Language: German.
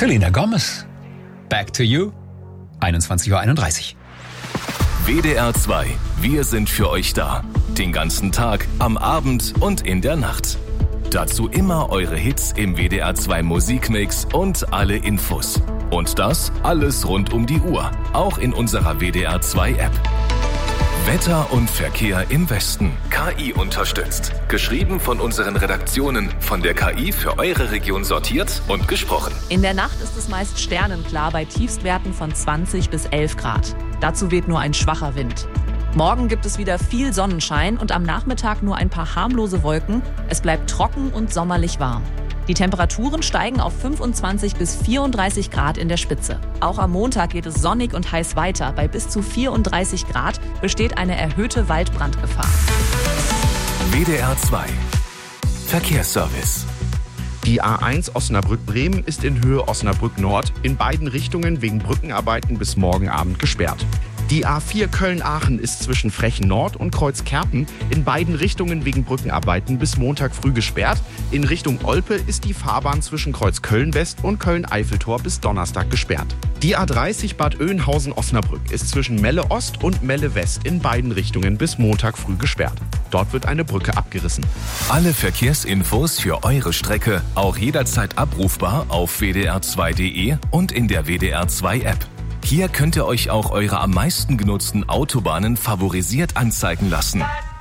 Selena Gomez. Back to You. 21:31 Uhr. WDR 2. Wir sind für euch da. Den ganzen Tag, am Abend und in der Nacht. Dazu immer eure Hits im WDR 2 Musikmix und alle Infos. Und das alles rund um die Uhr. Auch in unserer WDR 2 App. Wetter und Verkehr im Westen. KI unterstützt. Geschrieben von unseren Redaktionen. Von der KI für eure Region sortiert und gesprochen. In der Nacht ist es meist sternenklar bei Tiefstwerten von 20 bis 11 Grad. Dazu weht nur ein schwacher Wind. Morgen gibt es wieder viel Sonnenschein und am Nachmittag nur ein paar harmlose Wolken. Es bleibt trocken und sommerlich warm. Die Temperaturen steigen auf 25 bis 34 Grad in der Spitze. Auch am Montag geht es sonnig und heiß weiter. Bei bis zu 34 Grad besteht eine erhöhte Waldbrandgefahr. WDR 2 Verkehrsservice. Die A1 Osnabrück-Bremen ist in Höhe Osnabrück-Nord in beiden Richtungen wegen Brückenarbeiten bis morgen Abend gesperrt. Die A4 Köln-Aachen ist zwischen Frechen Nord und Kreuzkerpen in beiden Richtungen wegen Brückenarbeiten bis Montag früh gesperrt. In Richtung Olpe ist die Fahrbahn zwischen Kreuz Köln-West und Köln-Eiffeltor bis Donnerstag gesperrt. Die A30 Bad Oeynhausen-Osnabrück ist zwischen Melle Ost und Melle West in beiden Richtungen bis Montag früh gesperrt. Dort wird eine Brücke abgerissen. Alle Verkehrsinfos für eure Strecke auch jederzeit abrufbar auf wdr2.de und in der WDR 2 App. Hier könnt ihr euch auch eure am meisten genutzten Autobahnen favorisiert anzeigen lassen.